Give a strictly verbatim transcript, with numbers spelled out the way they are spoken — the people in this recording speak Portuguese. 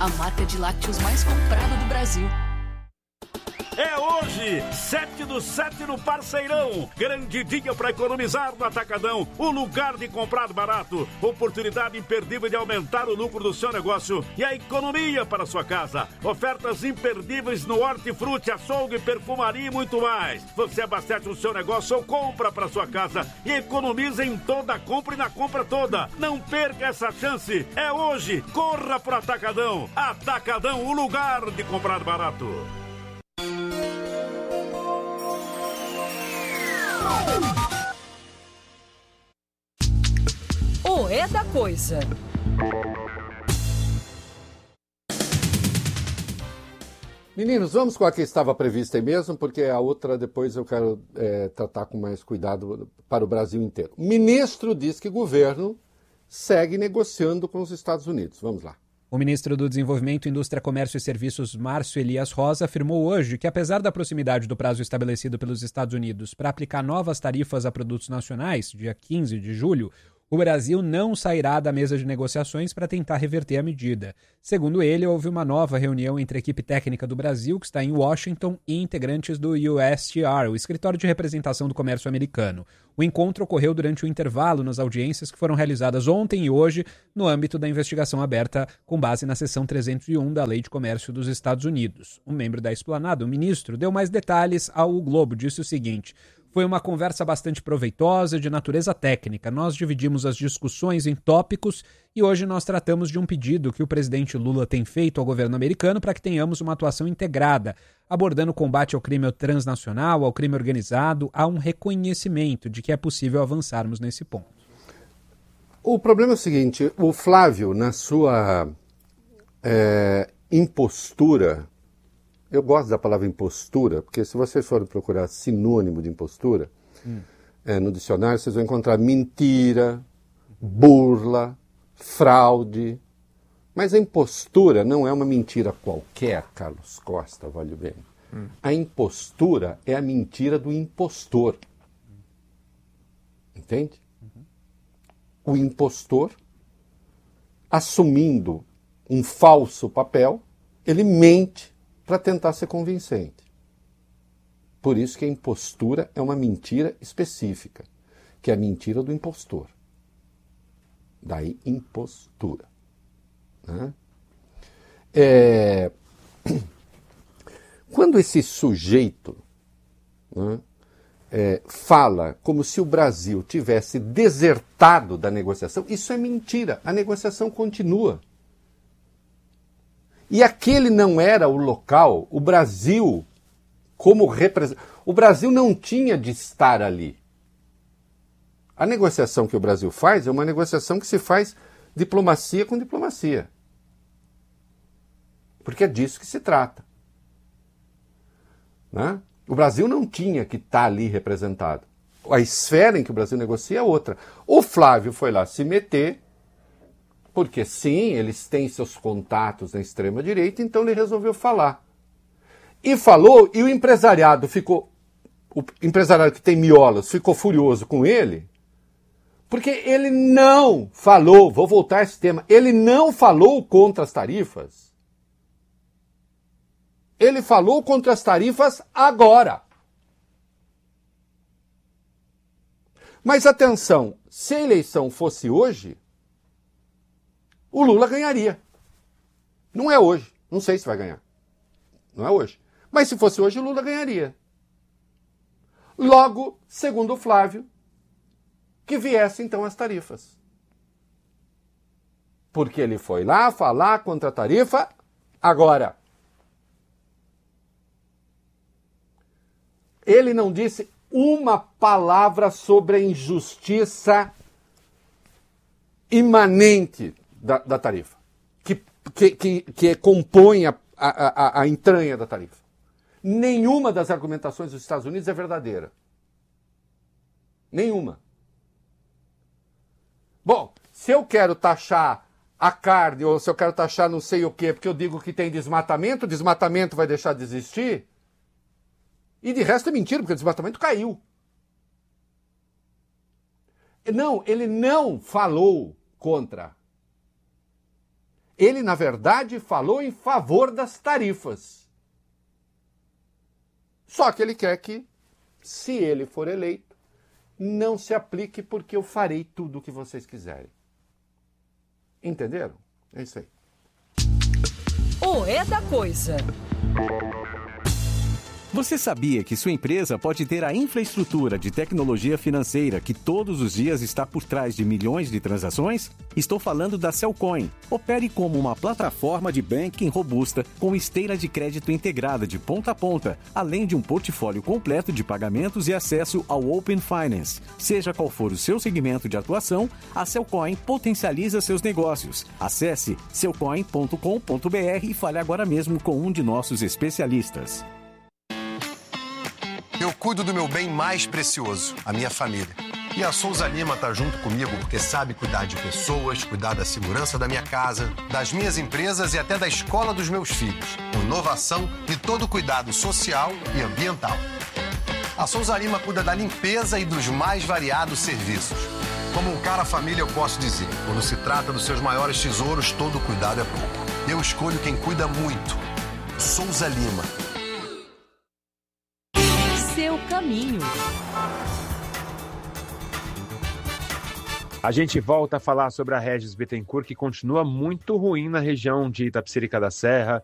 a marca de lácteos mais comprada do Brasil. É hoje, sete do sete no Parceirão. Grande dia para economizar no Atacadão. O lugar de comprar barato. Oportunidade imperdível de aumentar o lucro do seu negócio e a economia para a sua casa. Ofertas imperdíveis no hortifruti, açougue, perfumaria e muito mais. Você abastece o seu negócio ou compra para sua casa e economiza em toda a compra e na compra toda. Não perca essa chance. É hoje. Corra pro Atacadão. Atacadão, o lugar de comprar barato. O É da Coisa. Meninos, vamos com a que estava prevista aí mesmo, porque a outra depois eu quero é, tratar com mais cuidado para o Brasil inteiro. O ministro diz que o governo segue negociando com os Estados Unidos. Vamos lá. O ministro do Desenvolvimento, Indústria, Comércio e Serviços, Márcio Elias Rosa, afirmou hoje que, apesar da proximidade do prazo estabelecido pelos Estados Unidos para aplicar novas tarifas a produtos nacionais, dia quinze de julho, o Brasil não sairá da mesa de negociações para tentar reverter a medida. Segundo ele, houve uma nova reunião entre a equipe técnica do Brasil, que está em Washington, e integrantes do U S T R, o Escritório de Representação do Comércio Americano. O encontro ocorreu durante o intervalo nas audiências que foram realizadas ontem e hoje no âmbito da investigação aberta com base na seção trezentos e um da Lei de Comércio dos Estados Unidos. Um membro da esplanada, o ministro, deu mais detalhes ao O Globo, disse o seguinte: foi uma conversa bastante proveitosa, de natureza técnica. Nós dividimos as discussões em tópicos e hoje nós tratamos de um pedido que o presidente Lula tem feito ao governo americano para que tenhamos uma atuação integrada, abordando o combate ao crime transnacional, ao crime organizado, há um reconhecimento de que é possível avançarmos nesse ponto. O problema é o seguinte, o Flávio, na sua é, impostura... Eu gosto da palavra impostura, porque se vocês forem procurar sinônimo de impostura, hum. é, no dicionário vocês vão encontrar mentira, burla, fraude. Mas a impostura não é uma mentira qualquer, Carlos Costa, vale bem. Hum. A impostura é a mentira do impostor. Entende? Uhum. O impostor, assumindo um falso papel, ele mente para tentar ser convincente. Por isso que a impostura é uma mentira específica, que é a mentira do impostor. Daí, impostura. Né? É... Quando esse sujeito, né, é, fala como se o Brasil tivesse desertado da negociação, isso é mentira. A negociação continua. E aquele não era o local, o Brasil, como representante. O Brasil não tinha de estar ali. A negociação que o Brasil faz é uma negociação que se faz diplomacia com diplomacia. Porque é disso que se trata. Né? O Brasil não tinha que estar ali representado. A esfera em que o Brasil negocia é outra. O Flávio foi lá se meter, porque sim, eles têm seus contatos na extrema-direita, então ele resolveu falar. E falou, e o empresariado ficou, o empresariado que tem miolos ficou furioso com ele, porque ele não falou, vou voltar a esse tema, ele não falou contra as tarifas. Ele falou contra as tarifas agora. Mas atenção, se a eleição fosse hoje, o Lula ganharia. Não é hoje. Não sei se vai ganhar. Não é hoje. Mas se fosse hoje, o Lula ganharia. Logo, segundo o Flávio, que viessem então as tarifas. Porque ele foi lá falar contra a tarifa agora. Ele não disse uma palavra sobre a injustiça imanente Da, da tarifa, que, que, que, que compõe a, a, a entranha da tarifa. Nenhuma das argumentações dos Estados Unidos é verdadeira. Nenhuma. Bom, se eu quero taxar a carne, ou se eu quero taxar não sei o quê, porque eu digo que tem desmatamento, o desmatamento vai deixar de existir, e de resto é mentira, porque o desmatamento caiu. Não, ele não falou contra. Ele, na verdade, falou em favor das tarifas. Só que ele quer que, se ele for eleito, não se aplique porque eu farei tudo o que vocês quiserem. Entenderam? É isso aí. O É da Coisa. Você sabia que sua empresa pode ter a infraestrutura de tecnologia financeira que todos os dias está por trás de milhões de transações? Estou falando da Cellcoin. Opere como uma plataforma de banking robusta com esteira de crédito integrada de ponta a ponta, além de um portfólio completo de pagamentos e acesso ao Open Finance. Seja qual for o seu segmento de atuação, a Cellcoin potencializa seus negócios. Acesse cellcoin ponto com ponto b r e fale agora mesmo com um de nossos especialistas. Eu cuido do meu bem mais precioso, a minha família. E a Souza Lima está junto comigo porque sabe cuidar de pessoas, cuidar da segurança da minha casa, das minhas empresas e até da escola dos meus filhos, com inovação e todo o cuidado social e ambiental. A Souza Lima cuida da limpeza e dos mais variados serviços. Como um cara família, eu posso dizer, quando se trata dos seus maiores tesouros, todo cuidado é pouco. Eu escolho quem cuida muito. Souza Lima. Seu caminho. A gente volta a falar sobre a Regis Bittencourt, que continua muito ruim na região de Itapecerica da Serra,